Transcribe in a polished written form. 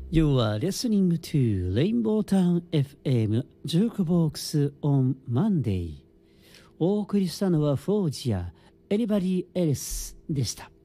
You are listening to Rainbow Town FM Jukebox on Monday. お送りしたのはフォージア Anybody Else でした。